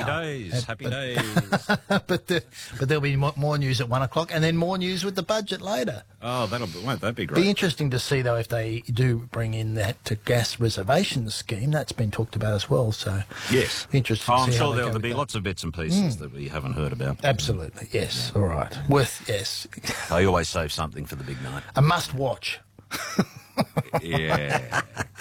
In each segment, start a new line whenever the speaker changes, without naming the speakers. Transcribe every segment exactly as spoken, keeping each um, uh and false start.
days, happy
but,
days.
but, the, but there'll be mo- more news at one o'clock, and then more news with the budget later.
Oh, that'll be, won't that be great?
Be interesting to see, though, if they do bring in that to gas reservation scheme. That's been talked about as well. So
Yes.
interesting.
Oh,
to
I'm
see how
sure
they
there'll,
go
there'll be
with
lots of bits and pieces mm. that we haven't heard about.
that. Absolutely, yes. Yeah. All right. Worth, yes.
I always save something for the big night.
A must watch.
Yeah.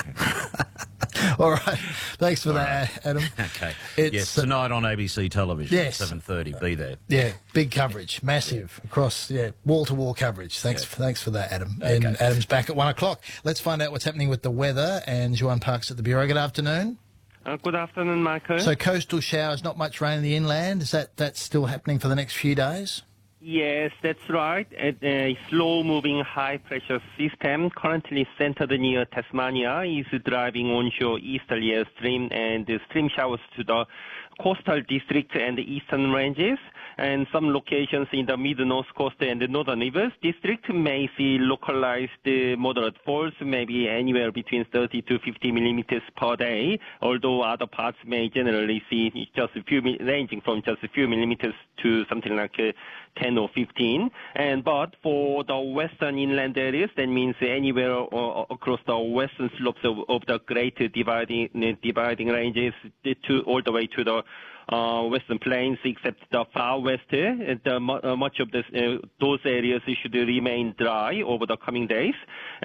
All right. Thanks for All that, right. Adam.
Okay.
It's,
yes, tonight on A B C television,
yes.
seven thirty. Be there.
Yeah, big coverage, massive, across, yeah, wall-to-wall coverage. Thanks, yeah. for, thanks for that, Adam.
Okay.
And Adam's back at one o'clock. Let's find out what's happening with the weather. And Joanne Parks at the Bureau. Good afternoon.
Uh, good afternoon, Michael.
So coastal showers, not much rain in the inland. Is that that's still happening for the next few days?
Yes, that's right. A slow-moving high-pressure system currently centered near Tasmania is driving onshore easterly stream and stream showers to the coastal district and the eastern ranges. And some locations in the mid-north coast and the northern rivers district may see localized uh, moderate falls, maybe anywhere between thirty to fifty millimeters per day, although other parts may generally see just a few, ranging from just a few millimeters to something like uh, ten or fifteen. And but for the western inland areas, that means anywhere uh, across the western slopes of, of the Great Dividing uh, Dividing Ranges to all the way to the Uh, western plains, except the far west, uh, the, uh, much of this, uh, those areas should remain dry over the coming days,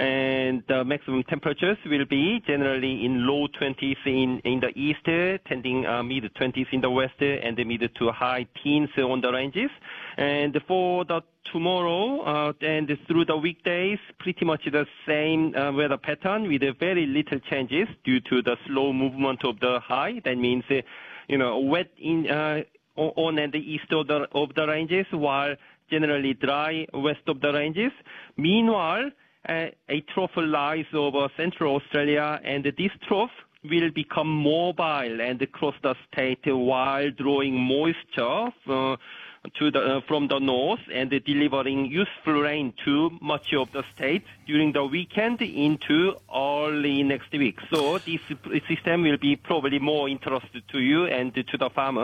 and the maximum temperatures will be generally in low twenties in, in the east, uh, tending uh, mid twenties in the west, uh, and the mid to high teens on the ranges. And for the tomorrow uh, and through the weekdays, pretty much the same uh, weather pattern with uh, very little changes due to the slow movement of the high. That means uh, you know, wet in uh, on and the east of the, of the ranges, while generally dry west of the ranges. Meanwhile, uh, a trough lies over central Australia, and this trough will become mobile and cross the state while drawing moisture uh, to the, uh, from the north and delivering useful rain to much of the state during the weekend into early next week. So this system will be probably more interesting to you and to the farmers.